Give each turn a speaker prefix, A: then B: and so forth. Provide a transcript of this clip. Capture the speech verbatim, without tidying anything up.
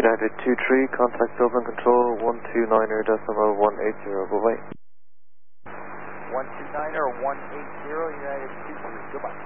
A: United two three, contact Dublin Control, one two niner decimal one eight zero, bye-bye.
B: one two niner one eight zero, United two three, goodbye.